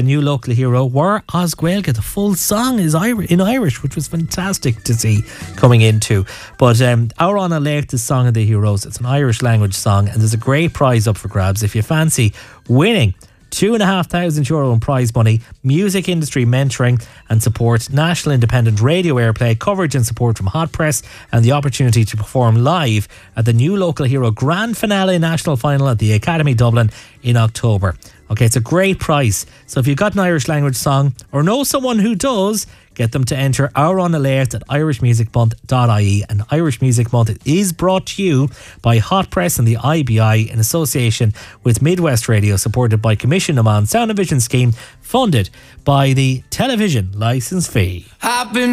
new local hero were Os Gaeilge. The full song is in Irish, which was fantastic to see coming into. But Our On a Lake, the Song of the Heroes, it's an Irish language song, and there's a great prize up for grabs if you fancy winning €2,500 in prize money, music industry mentoring and support, national independent radio airplay, coverage and support from Hot Press, and the opportunity to perform live at the New Local Hero Grand Finale National Final at the Academy Dublin in October. Okay, it's a great prize. So if you've got an Irish language song or know someone who does, get them to enter Our On Alert at irishmusicmonth.ie. And Irish Music Month is brought to you by Hot Press and the IBI in association with Midwest Radio, supported by Commission Oman Sound and Vision Scheme, funded by the Television Licence Fee.